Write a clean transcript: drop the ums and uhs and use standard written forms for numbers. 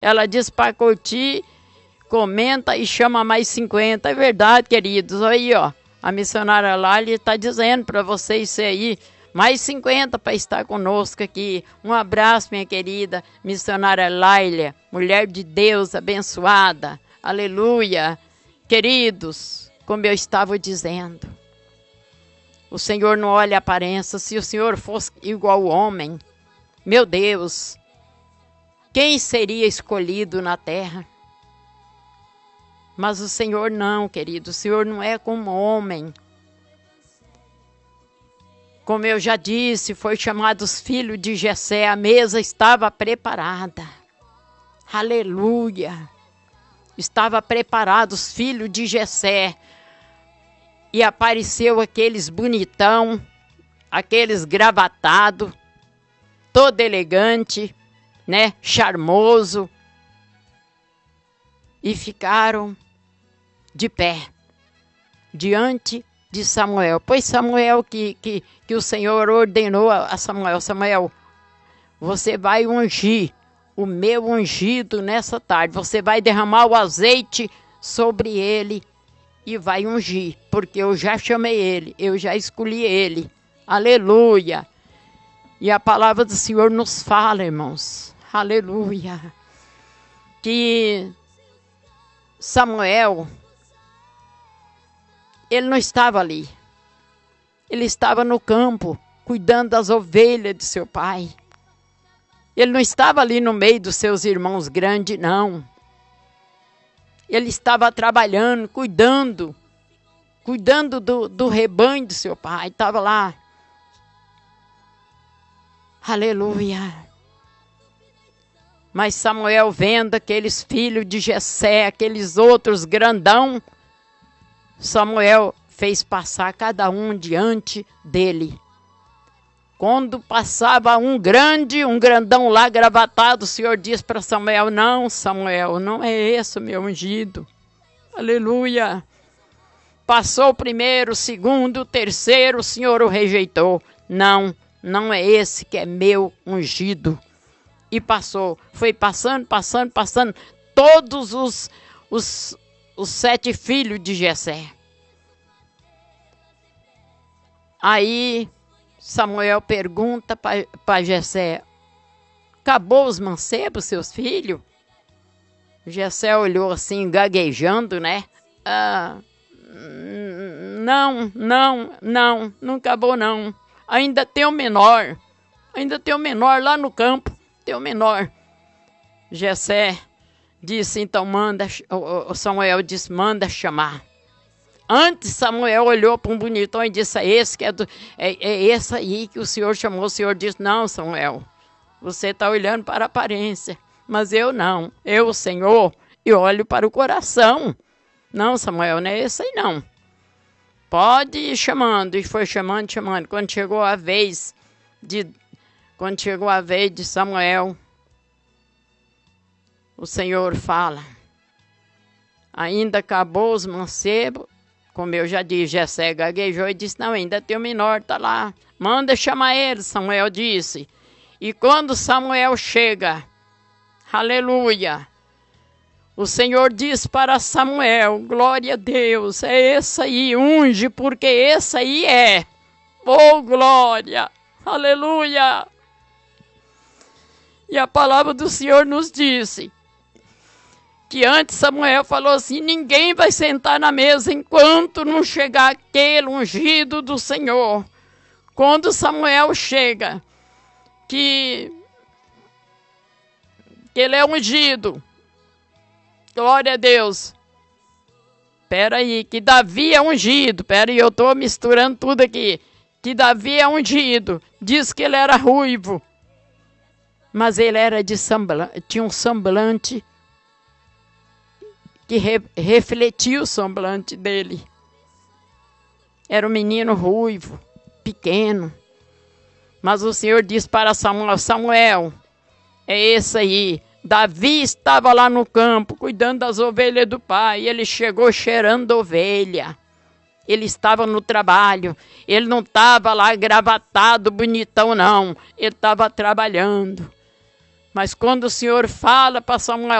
Ela diz para curtir, comenta e chama mais 50. É verdade, queridos. Aí, ó, a missionária Laila está dizendo para vocês isso aí. Mais 50 para estar conosco aqui. Um abraço, minha querida missionária Laila, mulher de Deus abençoada. Aleluia. Queridos, como eu estava dizendo, o Senhor não olha a aparência. Se o Senhor fosse igual ao homem, meu Deus, quem seria escolhido na terra? Mas o Senhor não, querido. O Senhor não é como homem. Como eu já disse, foi chamado os filhos de Jessé. A mesa estava preparada. Aleluia. Estava preparado os filhos de Jessé. E apareceu aqueles bonitão, aqueles gravatados, todo elegante, né, charmoso. E ficaram de pé, diante de Samuel. Pois Samuel que o Senhor ordenou a Samuel. Samuel, você vai ungir o meu ungido nessa tarde. Você vai derramar o azeite sobre ele e vai ungir, porque eu já chamei ele, eu já escolhi ele. Aleluia. E a palavra do Senhor nos fala, irmãos. Aleluia. Que Samuel, ele não estava ali. Ele estava no campo, cuidando das ovelhas de seu pai. Ele não estava ali no meio dos seus irmãos grandes, não. Ele estava trabalhando, cuidando do rebanho de seu pai. Estava lá. Aleluia. Mas Samuel, vendo aqueles filhos de Jessé, aqueles outros grandão, Samuel fez passar cada um diante dele. Quando passava um grandão lá gravatado, o Senhor disse para Samuel: não, Samuel, não é esse o meu ungido. Aleluia. Passou o primeiro, o segundo, o terceiro, o Senhor o rejeitou. Não, não é esse que é meu ungido. E passou, foi passando. Todos os 7 filhos de Jessé. Aí Samuel pergunta para Jessé: acabou os mancebos, seus filhos? Jessé olhou assim, gaguejando, né? Não acabou não. Ainda tem o menor. Lá no campo. Tem o menor. Jessé disse, então Samuel disse, manda chamar. Antes Samuel olhou para um bonitão e disse, é esse aí que o Senhor chamou. O Senhor disse, não, Samuel, você está olhando para a aparência, mas eu não. Eu, o Senhor, eu olho para o coração. Não, Samuel, não é esse aí não. Pode ir chamando. E foi chamando. Quando chegou a vez de Samuel, o Senhor fala, ainda acabou os mancebos. Como eu já disse, Jessé gaguejou e disse, não, ainda tem o menor, tá lá. Manda chamar ele, Samuel disse. E quando Samuel chega, aleluia, o Senhor diz para Samuel, glória a Deus, é esse aí, unge, porque esse aí é. Oh, glória, aleluia. E a palavra do Senhor nos disse que antes Samuel falou assim, ninguém vai sentar na mesa enquanto não chegar aquele ungido do Senhor. Quando Samuel chega, que ele é ungido, glória a Deus. Espera aí, que Davi é ungido, espera aí, eu estou misturando tudo aqui. Que Davi é ungido, diz que ele era ruivo, mas ele era tinha um semblante que refletia o semblante dele. Era um menino ruivo, pequeno. Mas o Senhor disse para Samuel, Samuel, é esse aí. Davi estava lá no campo, cuidando das ovelhas do pai. Ele chegou cheirando ovelha. Ele estava no trabalho. Ele não estava lá gravatado, bonitão, não. Ele estava trabalhando. Mas quando o Senhor fala para Samuel,